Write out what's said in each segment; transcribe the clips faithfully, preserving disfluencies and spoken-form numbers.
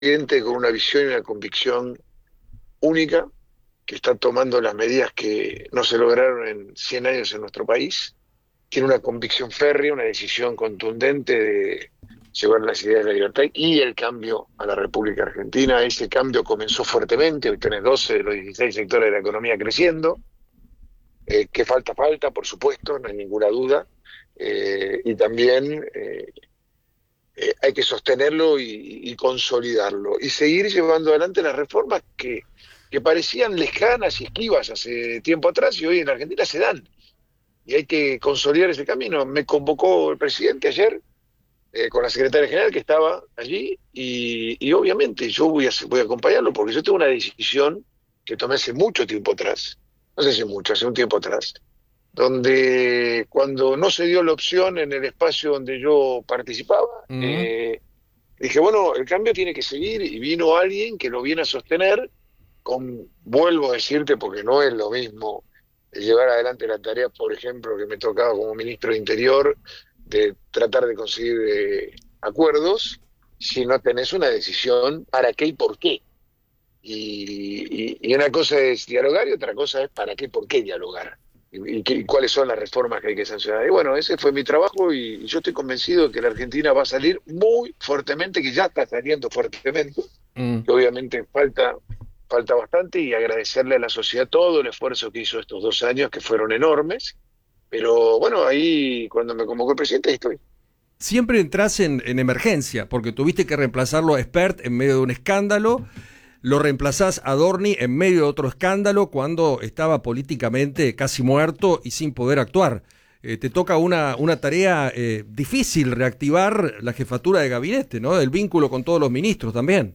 presidente con una visión y una convicción única, que está tomando las medidas que no se lograron en cien años en nuestro país. Tiene una convicción férrea, una decisión contundente de llevar las ideas de la libertad y el cambio a la República Argentina. Ese cambio comenzó fuertemente, hoy tenés doce de los dieciséis sectores de la economía creciendo. Eh, que falta, falta, por supuesto, no hay ninguna duda. Eh, y también eh, eh, hay que sostenerlo y, y consolidarlo y seguir llevando adelante las reformas que, que parecían lejanas y esquivas hace tiempo atrás y hoy en Argentina se dan. Y hay que consolidar ese camino. Me convocó el presidente ayer eh, con la secretaria general que estaba allí y, y obviamente yo voy a, voy a acompañarlo porque yo tengo una decisión que tomé hace mucho tiempo atrás, no sé si mucho, hace un tiempo atrás, donde cuando no se dio la opción en el espacio donde yo participaba, Mm. eh, dije, bueno, el cambio tiene que seguir y vino alguien que lo viene a sostener con, vuelvo a decirte, porque no es lo mismo llevar adelante la tarea, por ejemplo, que me tocaba como ministro de Interior, de tratar de conseguir eh, acuerdos, si no tenés una decisión para qué y por qué. Y, y, y una cosa es dialogar y otra cosa es para qué, por qué dialogar. Y, y, qué- y cuáles son las reformas que hay que sancionar. Y bueno, ese fue mi trabajo y, y yo estoy convencido de que la Argentina va a salir muy fuertemente, que ya está saliendo fuertemente, Mm. que obviamente falta, falta bastante y agradecerle a la sociedad todo el esfuerzo que hizo estos dos años, que fueron enormes. Pero bueno, ahí cuando me convocó el presidente, ahí estoy. Siempre entras en, en emergencia, porque tuviste que reemplazarlo a Espert en medio de un escándalo, lo reemplazás a Dorni en medio de otro escándalo cuando estaba políticamente casi muerto y sin poder actuar. Eh, te toca una, una tarea eh, difícil, reactivar la jefatura de gabinete, ¿no? El vínculo con todos los ministros también.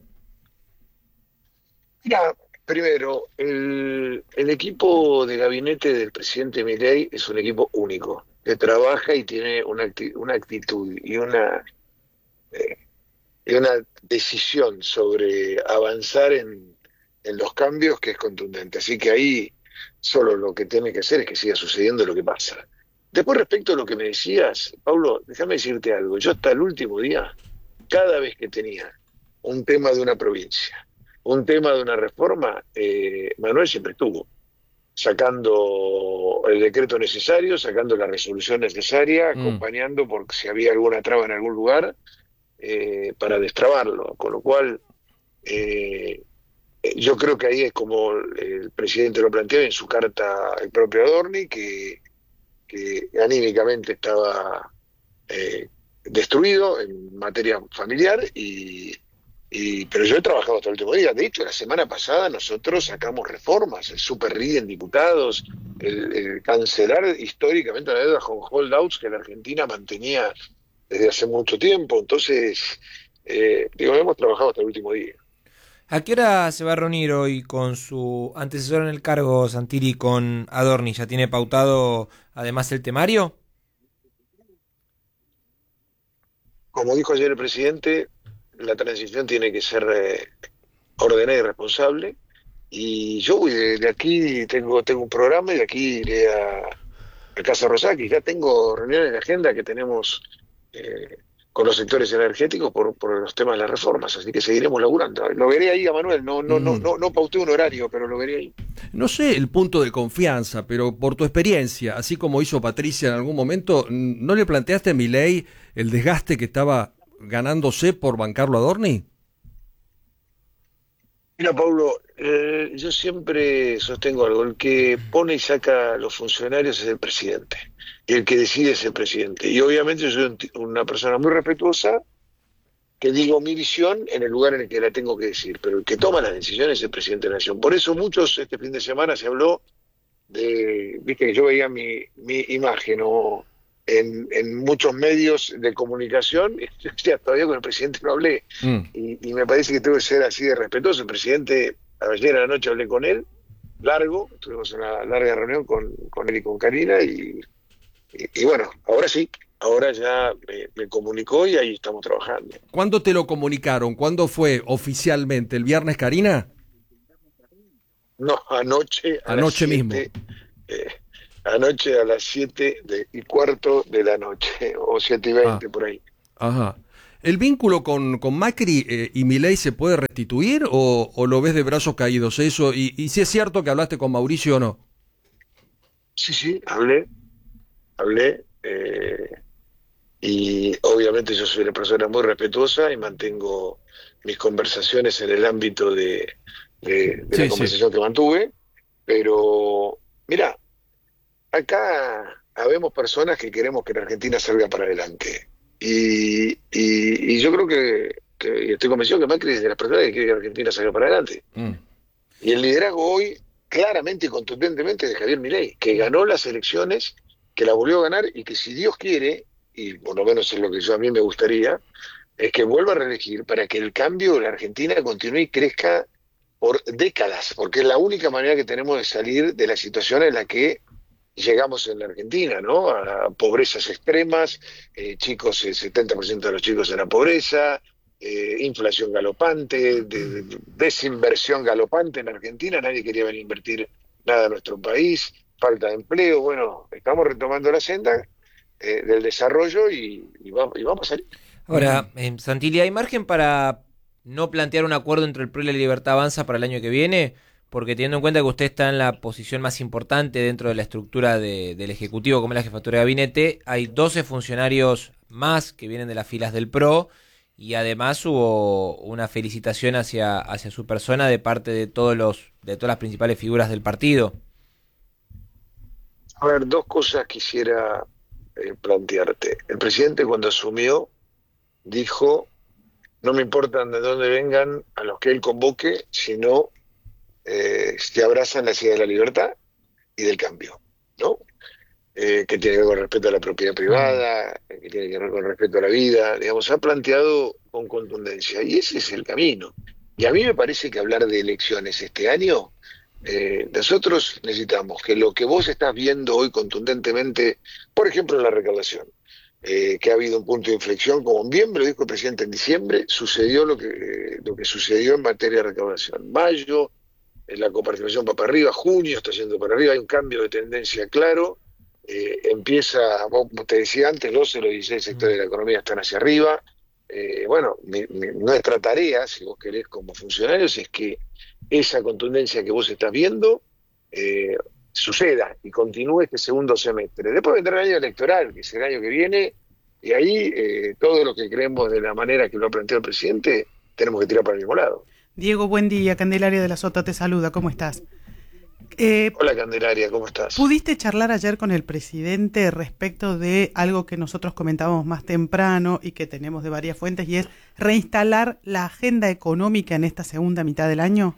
Mira, primero, el, el equipo de gabinete del presidente Milei es un equipo único, que trabaja y tiene una, acti- una actitud y una, eh, y una decisión sobre avanzar en, en los cambios que es contundente. Así que ahí solo lo que tiene que hacer es que siga sucediendo lo que pasa. Después, respecto a lo que me decías, Pablo, déjame decirte algo. Yo hasta el último día, cada vez que tenía un tema de una provincia, un tema de una reforma, eh, Manuel siempre estuvo sacando el decreto necesario, sacando la resolución necesaria, Mm. acompañando por si había alguna traba en algún lugar, eh, para destrabarlo. Con lo cual, eh, yo creo que ahí es como el presidente lo planteó en su carta el propio Adorni, que, que anímicamente estaba eh, destruido en materia familiar y, y, pero yo he trabajado hasta el último día. De hecho, la semana pasada nosotros sacamos reformas, el Super R I D en diputados, el, el cancelar históricamente la deuda con holdouts que la Argentina mantenía desde hace mucho tiempo. Entonces, eh, digo, hemos trabajado hasta el último día. ¿A qué hora se va a reunir hoy con su antecesor en el cargo, Santilli, con Adorni? ¿Ya tiene pautado además el temario? Como dijo ayer el presidente, la transición tiene que ser eh, ordenada y responsable. Y yo voy de, de aquí, tengo, tengo un programa y de aquí iré a, a Casa Rosaki. Ya tengo reuniones de agenda que tenemos eh, con los sectores energéticos por, por los temas de las reformas, así que seguiremos laburando. Lo veré ahí a Manuel, no, no, no, Mm. no, no pauté un horario, pero lo veré ahí. No sé el punto de confianza, pero por tu experiencia, así como hizo Patricia en algún momento, ¿no le planteaste a Milei el desgaste que estaba ganándose por bancarlo a Dorni? Mira, Paulo, eh, yo siempre sostengo algo, el que pone y saca a los funcionarios es el presidente, y el que decide es el presidente. Y obviamente yo soy un ti- una persona muy respetuosa, que digo mi visión en el lugar en el que la tengo que decir, pero el que toma las decisiones es el presidente de la Nación. Por eso muchos, este fin de semana se habló de, viste que yo veía mi, mi imagen o en, en muchos medios de comunicación, y decía, todavía con el presidente no hablé, Mm. y, y me parece que tengo que ser así de respetuoso. El presidente, ayer a la noche hablé con él, largo, tuvimos una larga reunión con, con él y con Karina, y, y, y bueno, ahora sí, ahora ya me, me comunicó y ahí estamos trabajando. ¿Cuándo te lo comunicaron? ¿Cuándo fue oficialmente? ¿El viernes, Karina? No, anoche a las Anoche mismo. siete, eh, anoche a las siete de, y cuarto de la noche, o siete y Ah, veinte por ahí. ajá. ¿El vínculo con, con Macri eh, y Milei se puede restituir o, o lo ves de brazos caídos eso? Y, y si es cierto que hablaste con Mauricio o no. Sí, sí, hablé, hablé, eh, y obviamente yo soy una persona muy respetuosa y mantengo mis conversaciones en el ámbito de, de, de la Sí, sí. conversación que mantuve, pero mira, acá habemos personas que queremos que la Argentina salga para adelante. Y, y, y yo creo que, que y estoy convencido que Macri es de las personas que quiere que la Argentina salga para adelante. Mm. Y el liderazgo hoy, claramente y contundentemente, de Javier Milei, que ganó las elecciones, que la volvió a ganar y que si Dios quiere, y por lo menos es lo que yo a mí me gustaría, es que vuelva a reelegir para que el cambio de la Argentina continúe y crezca por décadas, porque es la única manera que tenemos de salir de la situación en la que llegamos en la Argentina, ¿no? A pobrezas extremas, eh, chicos, el setenta por ciento de los chicos en la pobreza, eh, inflación galopante, de, de, desinversión galopante en Argentina, nadie quería venir a invertir nada en nuestro país, falta de empleo, bueno, estamos retomando la senda eh, del desarrollo y, y, vamos, y vamos a salir. Ahora, eh, Santilli, ¿hay margen para no plantear un acuerdo entre el P R O y la Libertad Avanza para el año que viene? Porque teniendo en cuenta que usted está en la posición más importante dentro de la estructura de, del Ejecutivo, como es la jefatura de gabinete, hay doce funcionarios más que vienen de las filas del P R O y además hubo una felicitación hacia, hacia su persona de parte de todos los de todas las principales figuras del partido. A ver, dos cosas quisiera eh, plantearte. El presidente cuando asumió dijo, no me importan de dónde vengan a los que él convoque, sino eh, que abrazan la idea de la libertad y del cambio, ¿no? Eh, que tiene que ver con respeto a la propiedad privada, eh, que tiene que ver con respeto a la vida, digamos, ha planteado con contundencia, y ese es el camino. Y a mí me parece que hablar de elecciones este año, eh, nosotros necesitamos que lo que vos estás viendo hoy contundentemente, por ejemplo, en la recaudación, eh, que ha habido un punto de inflexión, como bien me lo dijo el presidente en diciembre, sucedió lo que, eh, lo que sucedió en materia de recaudación. Mayo, eh, la coparticipación va para arriba, junio está yendo para arriba, hay un cambio de tendencia claro, eh, empieza, como te decía antes, los doce, los dieciséis sectores de la economía están hacia arriba. Eh, bueno, mi, mi, nuestra tarea, si vos querés como funcionarios, es que esa contundencia que vos estás viendo eh, suceda y continúe este segundo semestre. Después vendrá el año electoral, que es el año que viene, y ahí eh, todo lo que creemos de la manera que lo ha planteado el presidente, tenemos que tirar para el mismo lado. Diego, buen día. Candelaria de la Sota te saluda. ¿Cómo estás? Eh, Hola Candelaria, ¿cómo estás? ¿Pudiste charlar ayer con el presidente respecto de algo que nosotros comentábamos más temprano y que tenemos de varias fuentes, y es reinstalar la agenda económica en esta segunda mitad del año?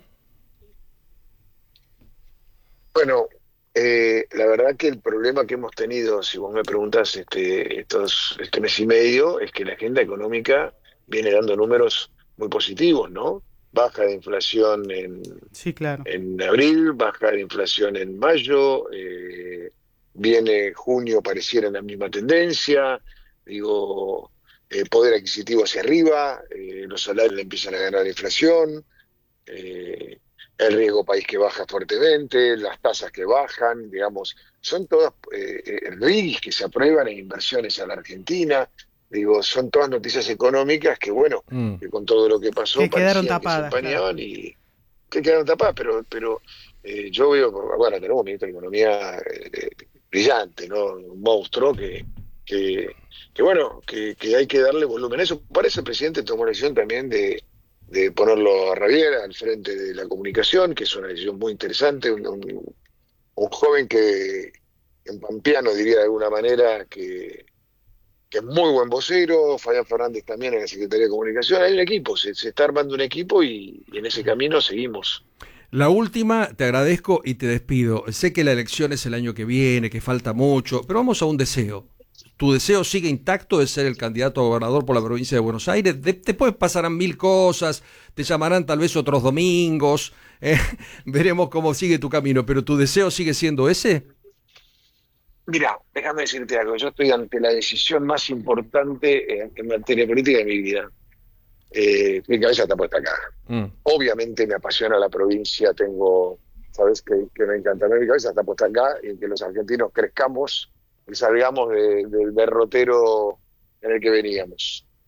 Bueno, eh, la verdad que el problema que hemos tenido, si vos me preguntás este, estos, este mes y medio, es que la agenda económica viene dando números muy positivos, ¿no? Baja de inflación en, sí, claro. en abril, baja de inflación en mayo, eh, viene junio pareciera en la misma tendencia, digo, eh, poder adquisitivo hacia arriba, eh, los salarios le empiezan a ganar la inflación, eh, el riesgo país que baja fuertemente, las tasas que bajan, digamos, son todas eh, eh, R I Gs que se aprueban en inversiones a la Argentina. Digo, son todas noticias económicas que, bueno, mm. que con todo lo que pasó, que quedaron que tapadas, se empañaban, claro. Y que quedaron tapadas, pero, pero eh, yo veo, bueno, tenemos un ministro de Economía eh, brillante, ¿no? Un monstruo que, que, que bueno, que, que hay que darle volumen a eso. Parece el presidente tomó la decisión también de, de ponerlo a Raviera al frente de la comunicación, que es una decisión muy interesante, un, un, un joven que, en pampeano diría de alguna manera, que que es muy buen vocero, Fabián Fernández también en la Secretaría de Comunicación, hay un equipo, se, se está armando un equipo y, y en ese camino seguimos. La última, te agradezco y te despido. Sé que la elección es el año que viene, que falta mucho, pero vamos a un deseo. ¿Tu deseo sigue intacto de ser el candidato a gobernador por la provincia de Buenos Aires? De, después pasarán mil cosas, te llamarán tal vez otros domingos, eh, veremos cómo sigue tu camino, pero ¿tu deseo sigue siendo ese? Mira, déjame decirte algo, yo estoy ante la decisión más importante en, en materia política de mi vida. Eh, mi cabeza está puesta acá. Mm. Obviamente me apasiona la provincia, tengo, sabes que, que me encanta, mi cabeza está puesta acá y que los argentinos crezcamos y salgamos de, del derrotero en el que veníamos.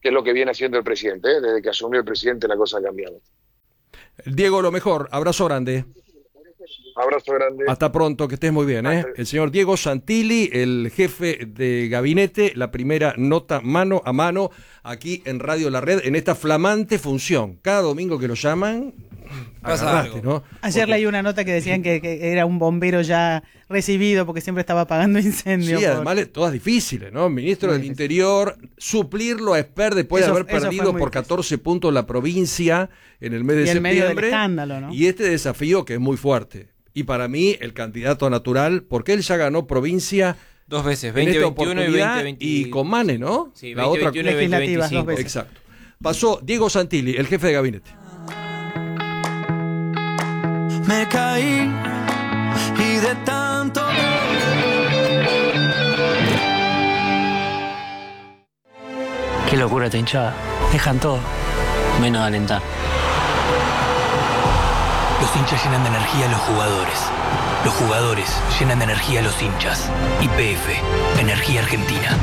que es lo que viene haciendo el presidente. ¿eh? Desde que asumió el presidente la cosa ha cambiado. Diego, lo mejor, abrazo grande. Abrazo grande. Hasta pronto, que estés muy bien. ¿eh? El señor Diego Santilli, el jefe de gabinete, la primera nota mano a mano aquí en Radio La Red, en esta flamante función. Cada domingo que lo llaman, agarraste, ¿no? Ayer Porque... leí una nota que decían que, que era un bombero ya recibido porque siempre estaba apagando incendios. Sí, por... además todas difíciles, ¿no? Ministro muy del difícil. Interior, suplirlo a Esper después Eso, de haber eso perdido por catorce puntos la provincia en el mes de y en septiembre. medio del escándalo, ¿no? Y este desafío que es muy fuerte. Y para mí, el candidato natural, porque él ya ganó provincia dos veces, en veinte esta veintiuno y oportunidad, veinte veinte. y con Mane, ¿no? Sí, la veinte otra veintiuno y veinte legislativas, dos veinticinco. veces. Exacto. Pasó Diego Santilli, el jefe de gabinete. Me caí y de tanto... Qué locura esta hinchada. Dejan todo, menos alentar. Los hinchas llenan de energía a los jugadores. Los jugadores llenan de energía a los hinchas. Y P F, Energía Argentina.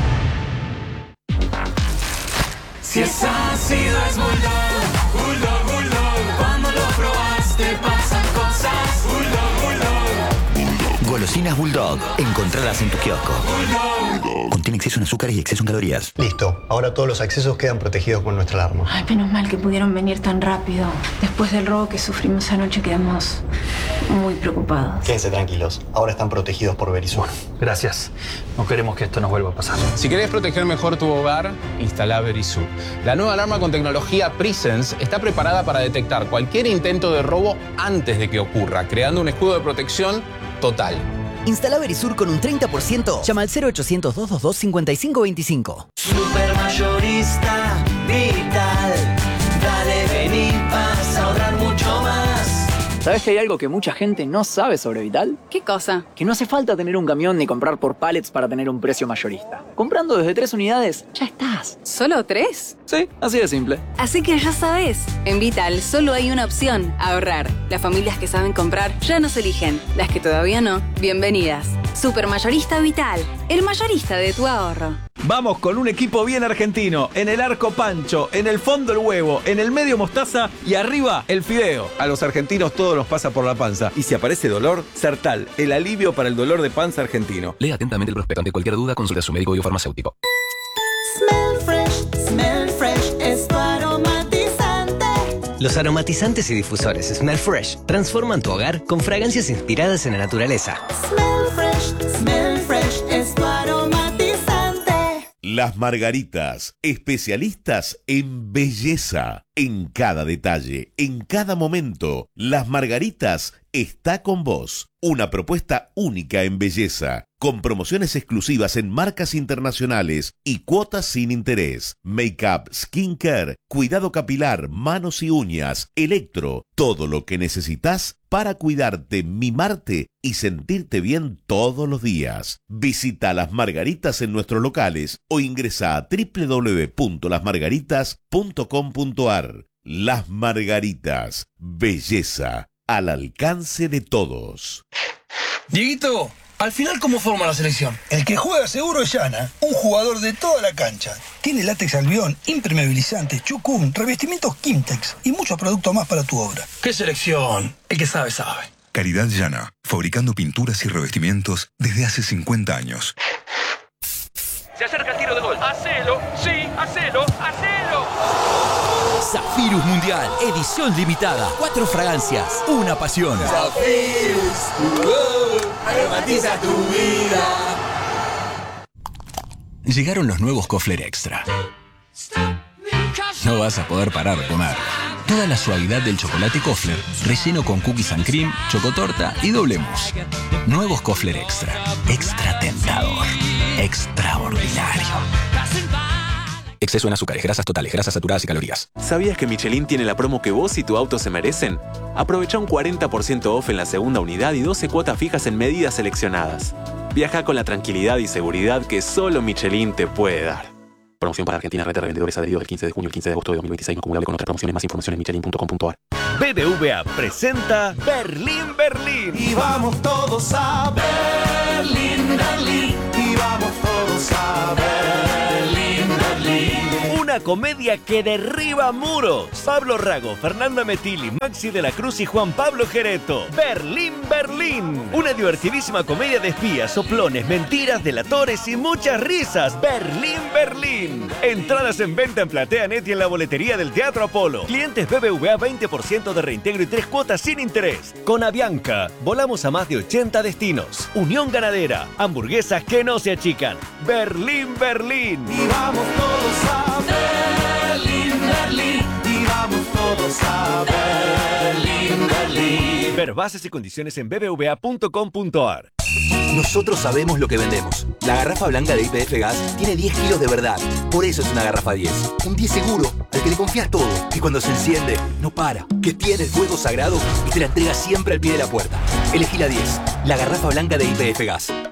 Si es ácido es Bulldog, Bulldog, Bulldog. Cuando lo probaste pasan cosas. Bulldog, Bulldog. Golosinas Bulldog. Encontralas en tu kiosco. Bulldog. Contiene exceso en azúcares y exceso en calorías. Listo. Ahora todos los accesos quedan protegidos con nuestra alarma. Ay, menos mal que pudieron venir tan rápido. Después del robo que sufrimos anoche quedamos muy preocupados. Quédense tranquilos. Ahora están protegidos por Verisur. Gracias. No queremos que esto nos vuelva a pasar. Si querés proteger mejor tu hogar, instala Verisur. La nueva alarma con tecnología Presence está preparada para detectar cualquier intento de robo antes de que ocurra, creando un escudo de protección total. Instala Verisur con un treinta por ciento. Llama al cero ochocientos, doscientos veintidós, cincuenta y cinco veinticinco. Supermayorista Vital. Dale, vení, vas a ahorrar mucho más. ¿Sabes que hay algo que mucha gente no sabe sobre Vital? ¿Qué cosa? Que no hace falta tener un camión ni comprar por pallets para tener un precio mayorista. Comprando desde tres unidades, ya estás. ¿Solo tres? Sí, así de simple. Así que ya sabes, en Vital solo hay una opción, ahorrar. Las familias que saben comprar ya nos eligen. Las que todavía no, bienvenidas. Supermayorista Vital, el mayorista de tu ahorro. Vamos con un equipo bien argentino. En el arco Pancho, en el fondo el huevo, en el medio mostaza y arriba el fideo. A los argentinos todo nos pasa por la panza. Y si aparece dolor, Sertal, el alivio para el dolor de panza argentino. Lea atentamente el prospecto. Ante cualquier duda, consulte a su médico y o farmacéutico. Smell fresh, smell fresh, es tu aromatizante. Los aromatizantes y difusores Smell Fresh transforman tu hogar con fragancias inspiradas en la naturaleza. Smell fresh, smell fresh, es tu aromatizante. Las Margaritas, especialistas en belleza. En cada detalle, en cada momento, Las Margaritas está con vos. Una propuesta única en belleza, con promociones exclusivas en marcas internacionales y cuotas sin interés. Make-up, skincare, cuidado capilar, manos y uñas, electro, todo lo que necesitas para cuidarte, mimarte y sentirte bien todos los días. Visita Las Margaritas en nuestros locales o ingresa a doble u doble u doble u punto las margaritas punto com punto a r. Las Margaritas, belleza al alcance de todos. Dieguito, al final, ¿cómo forma la selección? El que juega seguro es Yana, un jugador de toda la cancha. Tiene látex albión, impermeabilizantes, chucum, revestimientos Kimtex y muchos productos más para tu obra. ¿Qué selección? El que sabe, sabe. Caridad Llana, fabricando pinturas y revestimientos desde hace cincuenta años. Se acerca el tiro de gol. ¡Hacelo! ¡Sí! ¡Hacelo! ¡Hacelo! Zafirus Mundial, edición limitada. Cuatro fragancias, una pasión. Zafirus, uh, aromatiza tu vida. Llegaron los nuevos Kofler Extra. No vas a poder parar de comer. Toda la suavidad del chocolate Kofler, relleno con cookies and cream, chocotorta y doble mousse. Nuevos Kofler Extra. Extra tentador. Extraordinario. Exceso en azúcares, grasas totales, grasas saturadas y calorías. ¿Sabías que Michelin tiene la promo que vos y tu auto se merecen? Aprovecha un cuarenta por ciento off en la segunda unidad y doce cuotas fijas en medidas seleccionadas. Viaja con la tranquilidad y seguridad que solo Michelin te puede dar. Promoción para Argentina, red de revendedores adheridos del quince de junio al quince de agosto de dos mil veintiséis, no acumulable con otras promociones. Más información en michelin punto com punto a r. B B V A presenta Berlín, Berlín. Y vamos todos a Berlín, Berlín. Y vamos todos a Berlín, Berlín. Una comedia que derriba muros. Pablo Rago, Fernanda Metilli, Maxi de la Cruz y Juan Pablo Gereto. Berlín, Berlín. Una divertidísima comedia de espías, soplones, mentiras, delatores y muchas risas. Berlín, Berlín. Entradas en venta en PlateaNet y en la boletería del Teatro Apolo. Clientes B B V A veinte por ciento de reintegro y tres cuotas sin interés. Con Avianca, volamos a más de ochenta destinos. Unión Ganadera, hamburguesas que no se achican. Berlín, Berlín. Y vamos todos a Berlín, Berlín. Y vamos todos a Berlín, Berlín. Ver bases y condiciones en b b v a punto com punto a r. Nosotros sabemos lo que vendemos. La garrafa blanca de Y P F Gas tiene diez kilos de verdad. Por eso es una garrafa diez. Un diez seguro, al que le confías todo. Que cuando se enciende, no para. Que tiene el fuego sagrado y te la entrega siempre al pie de la puerta. Elegí la diez, la garrafa blanca de Y P F Gas.